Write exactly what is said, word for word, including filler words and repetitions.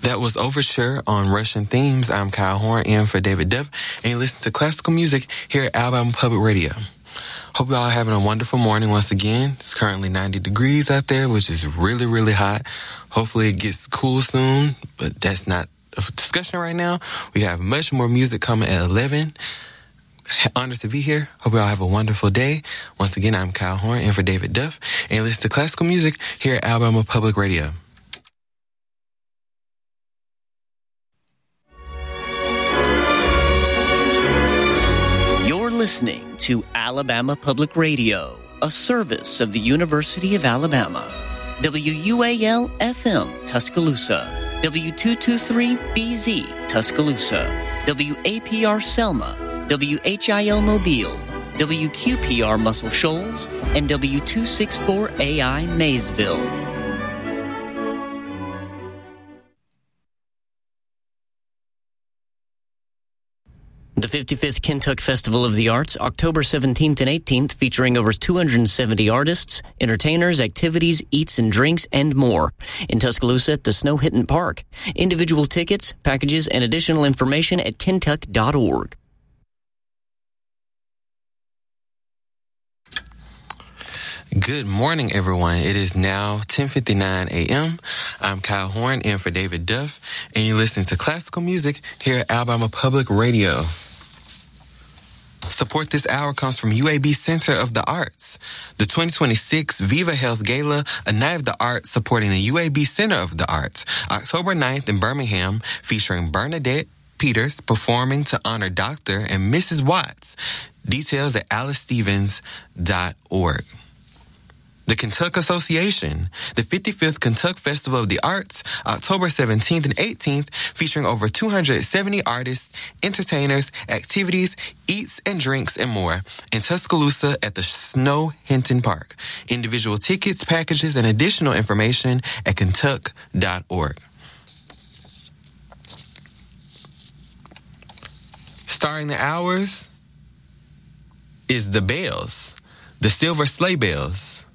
That was Overture on Russian Themes. I'm Kyle Horn, in for David Duff, and you listen to classical music here at Alabama Public Radio. Hope y'all are having a wonderful morning once again. It's currently ninety degrees out there, which is really, really hot. Hopefully it gets cool soon, but that's not a discussion right now. We have much more music coming at eleven. Honored to be here. Hope y'all have a wonderful day. Once again, I'm Kyle Horn, in for David Duff, and you listen to classical music here at Alabama Public Radio. Listening to Alabama Public Radio, a service of the University of Alabama. W U A L F M Tuscaloosa, W two twenty-three B Z Tuscaloosa, W A P R Selma, W H I L Mobile, W Q P R Muscle Shoals, and W two sixty-four A I Maysville. The fifty-fifth Kentuck Festival of the Arts, October seventeenth and eighteenth, featuring over two hundred seventy artists, entertainers, activities, eats and drinks, and more. In Tuscaloosa at the Snow Hinton Park. Individual tickets, packages, and additional information at kentuck dot org. Good morning, everyone. It is now ten fifty-nine a.m. I'm Kyle Horn, in for David Duff, and you're listening to classical music here at Alabama Public Radio. Support this hour comes from U A B Center of the Arts. The twenty twenty-six Viva Health Gala, a night of the arts supporting the U A B Center of the Arts, October ninth in Birmingham, featuring Bernadette Peters performing to honor Doctor and Missus Watts. Details at alice stevens dot org. The Kentuck Association, the fifty-fifth Kentuck Festival of the Arts, October seventeenth and eighteenth, featuring over two hundred seventy artists, entertainers, activities, eats and drinks, and more, in Tuscaloosa at the Snow Hinton Park. Individual tickets, packages, and additional information at kentuck dot org. Starring the hours is the Bells, the Silver Sleigh Bells.